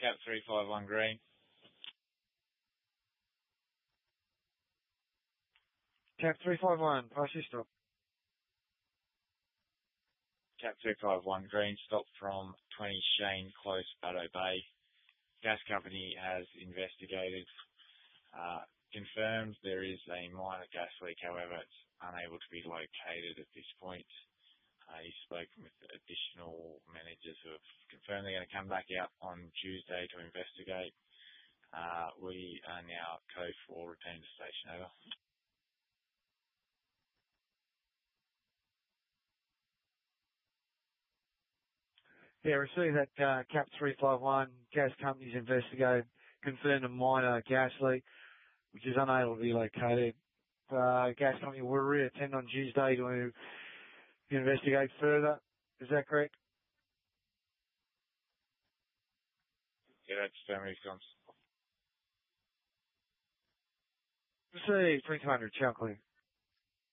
Cap 351 green. Cap 351, pass your stop. Cap 351 green, stop from 20 Shane Close, Baddo Bay. Gas company has investigated, confirmed there is a minor gas leak, however it's unable to be located at this point. He's spoken with additional managers who have confirmed they're going to come back out on Tuesday to investigate. We are now code 4, return to station, over. Yeah, received that Cap 351, gas companies investigated, confirmed a minor gas leak, which is unable to be located. Gas company will reattend on Tuesday to investigate further. Is that correct? Yeah, that's affirmative, Cons. Received 300, Chuckley.